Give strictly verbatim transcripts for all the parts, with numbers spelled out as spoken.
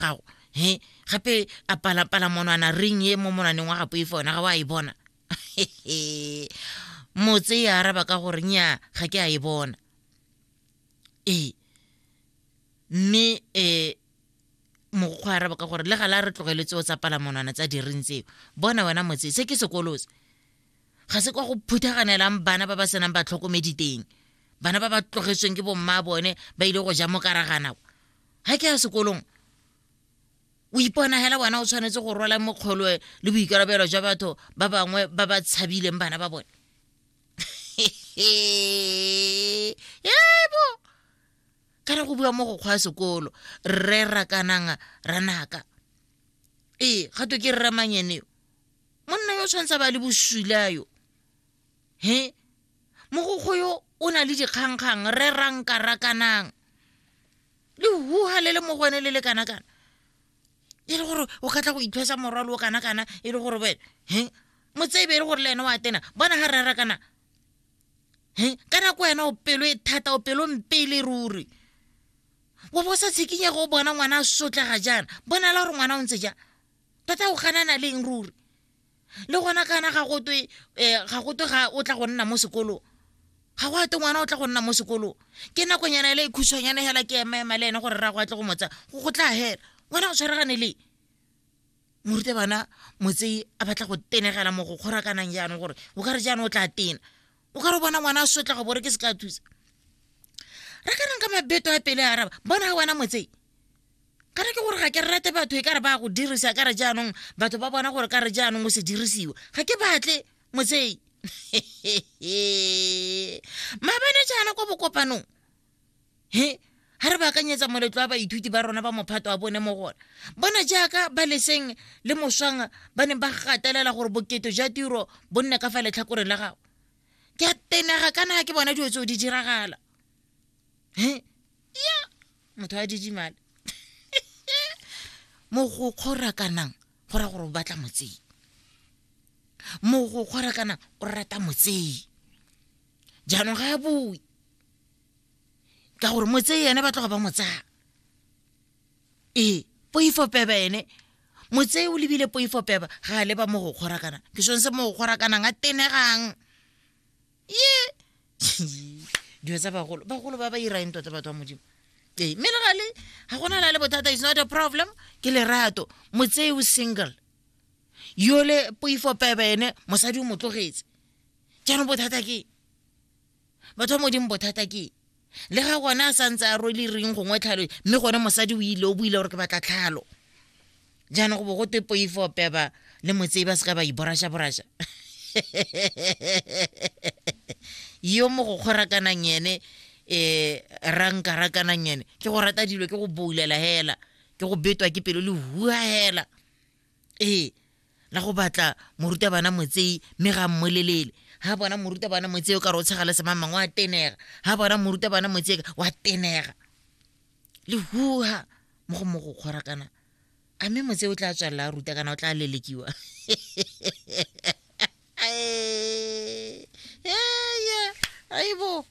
gago he gape a pala pala monwana ring ye mo monaneng wa gapo e fona ga wa e bona motse ya araba ka gore nya ga ke a e bona e mme e mo go araba ka gore le ga la re tlogeletse o tsa pala monwana tsa dirintse bona wena motse se ke sekolose ga se kwa go phuthaganela bana ba ba senang ba tlhokomedi teng bana ba ba tlogetsweng ke bomma bone ba ile go ja mo karagana ha ke a sekolong o ipona hela wana o tshwanetse go rola mokgolo le boikarabelo jwa batho ba bangwe ba ba tshabileng bana ba bone yebo kana go bua mo go kgwa sekolo re rakanang ranaka e ga to ke re manyene monna yo tshwantsa ba le bosulayo he mo go go o na le dikgangkgang re ranka rakanang le huha le le mo gone le le kana kana e le gore o ka tla go ithwesa morwalo o kana kana e le gore wena he motsebe e le gore le ena wa tena bona ha re rakana he kana ko wena o pelo e thata o pelo mpele ruri wa bosa tsikinya go bona ngwana a sotla ga jana bona la gore ngwana o ntse ja tota o ganana le eng ruri le gona kana ga go twe ga go twe ga o tla go nna mo sekolo ga go ate ngwana o tla go nna mo sekolo ke nako nyana le ikhutshwanyana hela ke ema ema le ena gore ra go atle go motsa go tla hela ngwana o tshwaragane le morute bana motse a batla go tenegela mo go kgorakanang jaanong gore o ka re jaanong o tla tena o ka re bona ngwana a sotla go bore ke se ka thusa ra ka nka mabeto a pele a araba bona wena motse ka re ke gore ga ke rate batho e ka re ba go dirisa ka re jaanong batho ba bona gore ka re jaanong o se dirisiwa ga ke batle motse mabane jaana ko bokopanong he ha re ba kanyetsa moletlo a ba ithuti ba rona ba mophato a bone mo gona bona jaaka ba leseng le moswang ba ne ba gatelela gore boketo jwa tiro bonne ka fa letlhakoreng la gago ke a tenega kana ha ke bona dilo tseo di diragala he ya motho a didimale mo go kgorakanang gora gore o batla motsei mo go kgorakanang o rata motsei jaanong ga a bui ka gore motsei ene ba tloga ba motsa e poifo peba ene motsei o lebile poifo peba ga le ba mo go kgorakana ke sonse mo go kgorakanang a tenegang ye dio tsa bagolo bagolo ba ba iraeng tota batho ba modimo e mme le gale ga gona la le bothata is not a problem ke lerato motsei o single yole poifo peba ene mosadi o motlogetse jaanong bothata ke batho ba modimo bothata ke le ga gona a santse a role ring gongwe tlhalo mme gone mosadi o ile o buile gore ke batla tlhalo jaanong go bo go te poifo peba le motsei ba se ka ba iborasha borasha yo mo go kgorakanang ene eh ranka rakanang ene ke go rata dilo ke go boulela hela ke go betwa ke pelo le hua hela eh la go batla moruta bana motsei me ga mmolelele ha bona moruta bana motsei o ka ro tshega le semamang wa tenega ha bona moruta bana motsei wa tenega le hua mo go mo go kgorakana a me motsei o tla tswalla a ruta kana o tla lelekiwa aibo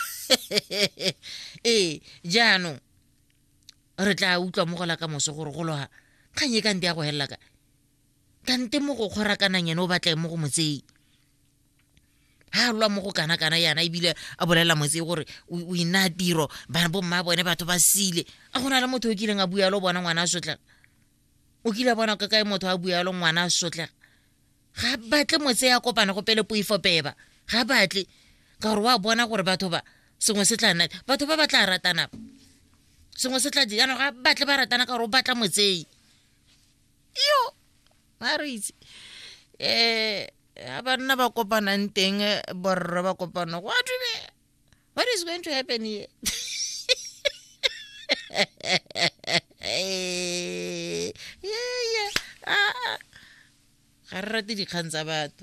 eh jaanong re tla utlwa mo go la ka moso gore go loga kganye ka nte ya go hella ka kante mo go kgorakanang ene o batla mo go motsei ha lwa mo go kana kana yana ibile a bolela motsei gore o ina tiro ba bo mma bone batho ba sile a gona le motho o kileng a bua lo bona ngwana a sotla o kile bona ka kae motho a bua lo ngwana a sotla ga batle motsei a kopana go pele poifo peba ga batle ka gore wa bona gore batho ba sengwe se tla nna batho ba batla ratana sengwe se tla di yana ga batle ba ratana ka gore o batla motsei yo maritsi eh aba nna ba kopana nteng borra ba kopana what do you what is going to happen here yeah yeah ah ga rate di kgantsa batho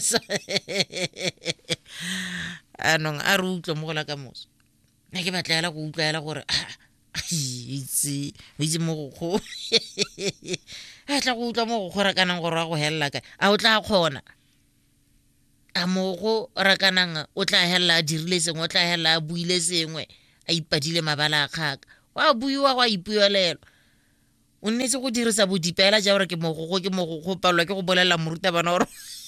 anong a re utlwa mo go la ka moso nna ke batlela go utlwaela gore itse itse mo go a tla go utlwa mo go kgorakanang gore a go hella ka a o tla kgona a mo go rakanang o tla hella a dirile sengwe o tla hella a buile sengwe a ipadile mabala a kgaka wa buiwa go a ipuelelo o nnetse go dirisa bodipela ja gore ke mogogo ke mogogo palelwa ke go bolela morutabana gore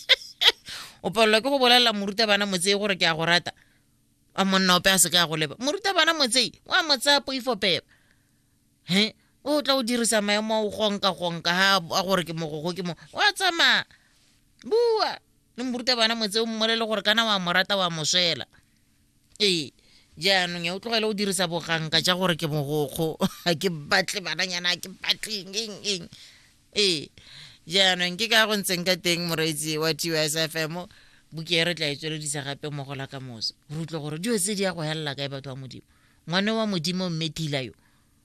o palelwa ke go bolela morutabana motsei gore ke a go rata a monna ope a se ka go leba morutabana motsei wa motsa poifo pepa he o tla o dirisa maemo o gonka gonka ha a gore ke mogogo ke mo wa tsama bua le morutabana motsei o mmolele gore kana wa morata wa moswela ee jaanong ya o tlogela o dirisa boganka ja gore ke mogogo a ke batle bananyana a ke batleng eng eng ee jaanong ke ka go ntseng ka teng moreetsi wa T S F M buke re tla etsweledisa gape mo go la ka moso re utlwe gore dio tse di ya go hella kae batho wa modimo ngwane wa modimo mmethila yo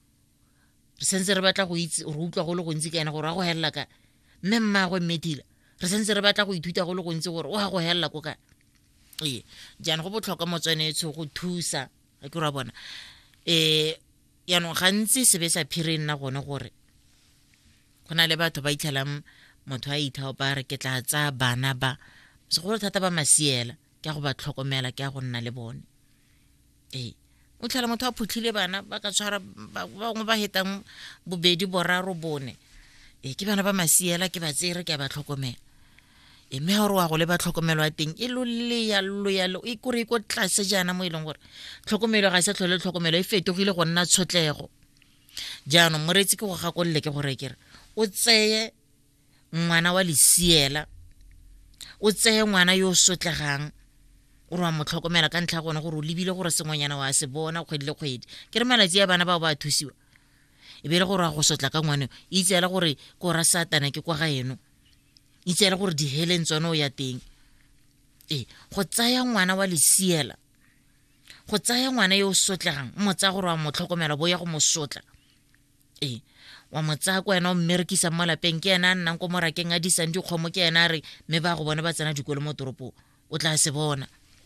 re sentse re batla go itse re utlwa go le go ntse ka ena gore a go hella ka mme mmagwe mmethila re sentse re batla go ithuta go le go ntse gore o a go hella ko ka ee jaanong go botlhokwa motswanetso go thusa ga ke ra bona eh yaanong gantsi se be sa phire nna gone gore go na le batho ba itlhelang motho a ithaopa re ke tla tsa bana ba segolo thata ba masiela ke go ba tlhokomela ke go nna le bone ee o tlhala motho a phutlhile bana ba ka tshwara bangwe ba hetang bobedi boraro bone ee ke bana ba masiela ke ba tsere ke ba tlhokomela e me gore wa go le ba tlhokomelo a teng e lo le ya lo ya lo e kore go tlase jana mo ileng gore tlhokomelo ga se tlhole tlhokomelo e fetogile go nna tshotlego jana moretsi ke go gakolle ke gore kere o tseye ngwana wa lesiela o tseye ngwana yo sotlegang o re wa mo tlhokomela ka ntlha gone gore o lebile gore sengwenyana wa se bona kgwedi le kgwedi ke re malatsi ya bana bao ba thusiwa e be le gore wa go sotla ka ngwane e itseela gore ko ra satana ke kwa ga eno itseela gore di heleng tsone o ya teng e go tsaya ngwana wa lesiela go tsaya ngwana yo sotlegang mo tsa gore wa mo tlhokomela bo ya go mo sotla e wa mo tsaya ko ena o mmerekisa mo lapeng ke ena nnang ko morakeng a disang dikgomo ke ena re me ba go bona ba tsena dikolo mo toropong o tla se bona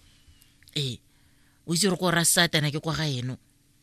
e o itse gore ko ra satana ke kwa ga eno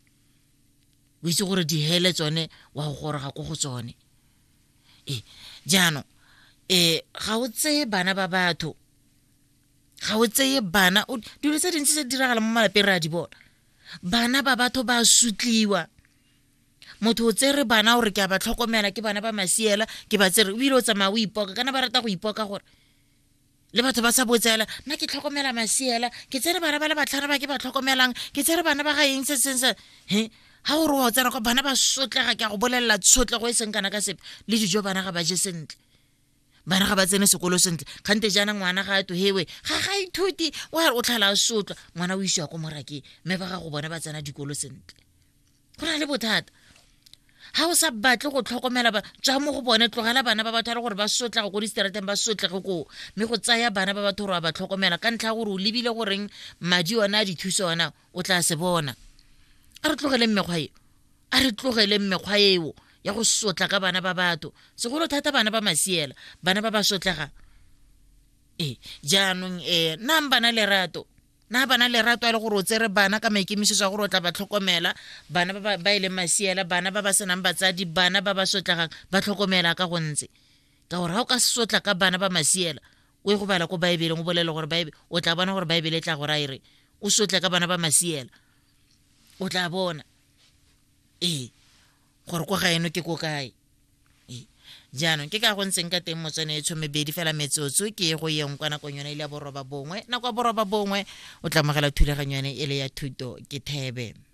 o itse gore di hele tsone wa go gore ga go go tsone e jaanong eh ga o tseye bana ba batho ga o tseye bana dilo tse dintsi tse diragala mo malapeng re a di bona bana ba batho ba sutliwa motho o tsere bana gore ke a ba tlhokomela ke bana ba masiela ke ba tsere o ile o tsamaya o ipoka kana ba rata go ipoka gore le batho ba sa botsela nna ke tlhokomela masiela ke tsere bana ba le batlhana ba ke ba tlhokomelang ke tsere bana ba ga eng se sense he ha o re wa tsena go bana ba sotlega ke a go bolelela tshotlego e seng kana ka sepe le dijo bana ga ba je sentle bana ga ba tsene sekolo sentle kgante jana ngwana ga a to hewe ga ga ithuti wa o tlhala a sotla ngwana o isiwa ko morakeng mme ba ga go bona ba tsena dikolo sentle go na le bothata ha o sa batle go tlhokomela ba tswa mo go bone tlogela bana ba batho gore ba sotla go di streeteng ba sotlege go mme go tsaya bana ba batho gore ba tlhokomela ka ntlha gore o lebile goreng madi ona a dithuso ona o tla se bona a re tlogele mmekgwa e a re tlogele mmekgwa eo ya go sotla ka bana ba batho segolo thata bana ba masiela bana ba ba sotlega eh jaanong eh nang bana lerato na bana lerato a le gore o tsere bana ka maikemisetso gore o tla ba tlhokomela bana ba ba ile masiela bana ba ba senang batsadi bana ba ba sotlegang ba tlhokomela ka gontse ka gore ha o ka sotla ka bana ba masiela o e go bala ko baebeleng o bolele gore baebe o tla bona gore baebele tla go raire o sotle ka bana ba masiela o tla bona eh gore go ga eno ke go kae eh jaanong ke ka go ntseng ka teng motswanetso mebedi fela metsotso ke go yeng kwa nakong yone ile ya boroba bongwe nako ya boroba bongwe o tla mogela thulaganyane ile ya thuto ke thebe